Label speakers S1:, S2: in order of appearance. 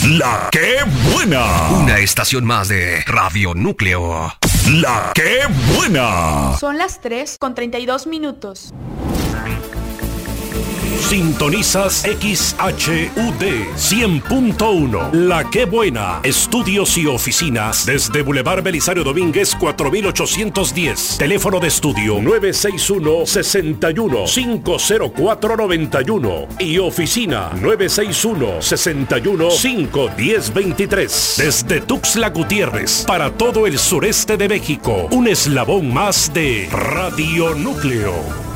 S1: La que buena.
S2: Una estación más de Radio Núcleo.
S1: La que buena.
S3: Son las 3:32.
S1: Sintonizas XHUD 100.1. La que buena. Estudios y oficinas desde Boulevard Belisario Domínguez 4810. Teléfono de estudio 961-61-50491 y oficina 961-61-51023. Desde Tuxtla Gutiérrez para todo el sureste de México. Un eslabón más de Radio Núcleo.